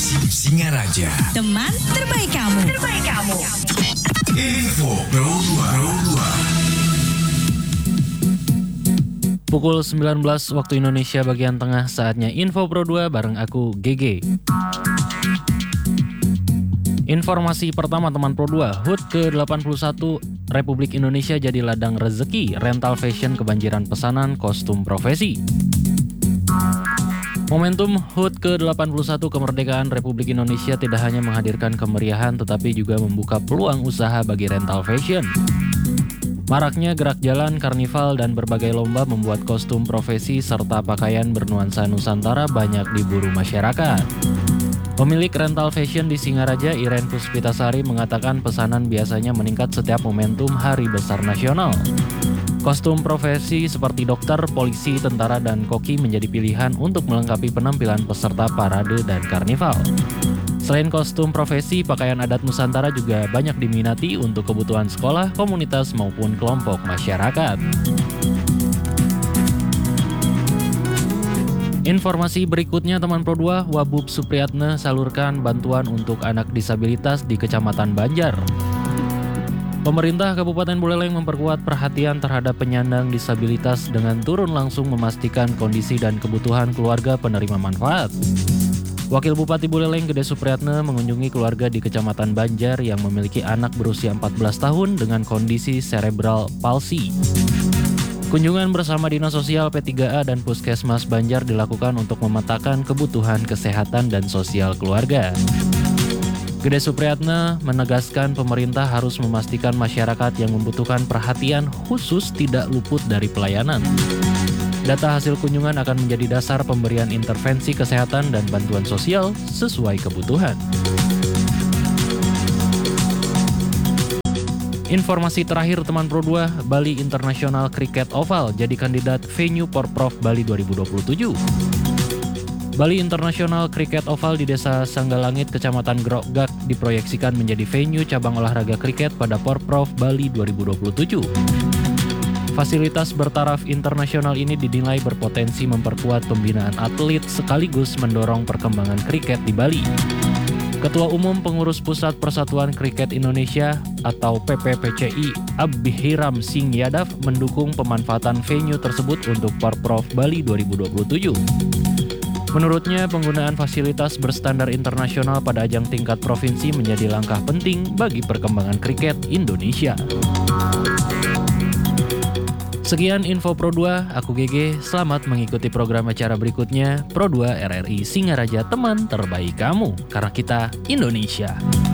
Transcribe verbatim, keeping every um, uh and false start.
Singaraja. Teman terbaik kamu. Terbaik kamu. Info Pro dua. Pukul sembilan belas waktu Indonesia bagian tengah, saatnya Info Pro dua bareng aku G G. Informasi pertama teman Pro dua, H U T ke delapan puluh satu Republik Indonesia jadi ladang rezeki, rental fashion kebanjiran pesanan kostum profesi. Momentum H U T ke delapan puluh satu kemerdekaan Republik Indonesia tidak hanya menghadirkan kemeriahan tetapi juga membuka peluang usaha bagi rental fashion. Maraknya gerak jalan, karnival, dan berbagai lomba membuat kostum profesi serta pakaian bernuansa Nusantara banyak diburu masyarakat. Pemilik rental fashion di Singaraja, Iren Puspitasari, mengatakan pesanan biasanya meningkat setiap momentum Hari Besar Nasional. Kostum profesi seperti dokter, polisi, tentara, dan koki menjadi pilihan untuk melengkapi penampilan peserta parade dan karnival. Selain kostum profesi, pakaian adat Nusantara juga banyak diminati untuk kebutuhan sekolah, komunitas, maupun kelompok masyarakat. Informasi berikutnya teman Pro dua, Wabub Supriyatna salurkan bantuan untuk anak disabilitas di Kecamatan Banjar. Pemerintah Kabupaten Buleleng memperkuat perhatian terhadap penyandang disabilitas dengan turun langsung memastikan kondisi dan kebutuhan keluarga penerima manfaat. Wakil Bupati Buleleng Gede Supriyatna mengunjungi keluarga di Kecamatan Banjar yang memiliki anak berusia empat belas tahun dengan kondisi cerebral palsy. Kunjungan bersama Dinas Sosial P tiga A dan Puskesmas Banjar dilakukan untuk memetakan kebutuhan kesehatan dan sosial keluarga. Gede Supriyatna menegaskan pemerintah harus memastikan masyarakat yang membutuhkan perhatian khusus tidak luput dari pelayanan. Data hasil kunjungan akan menjadi dasar pemberian intervensi kesehatan dan bantuan sosial sesuai kebutuhan. Informasi terakhir teman Pro dua, Bali International Cricket Oval jadi kandidat venue Porprov Bali dua ribu dua puluh tujuh. Bali International Cricket Oval di Desa Sanggalangit, Kecamatan Grogak diproyeksikan menjadi venue cabang olahraga kriket pada Porprov Bali dua ribu dua puluh tujuh. Fasilitas bertaraf internasional ini dinilai berpotensi memperkuat pembinaan atlet sekaligus mendorong perkembangan kriket di Bali. Ketua Umum Pengurus Pusat Persatuan Kriket Indonesia atau P P P C I, Abhiram Singh Yadav, mendukung pemanfaatan venue tersebut untuk Porprov Bali dua ribu dua puluh tujuh. Menurutnya, penggunaan fasilitas berstandar internasional pada ajang tingkat provinsi menjadi langkah penting bagi perkembangan kriket Indonesia. Sekian Info Pro dua, aku G G, selamat mengikuti program acara berikutnya. Pro dua R R I Singaraja, teman terbaik kamu, karena kita Indonesia.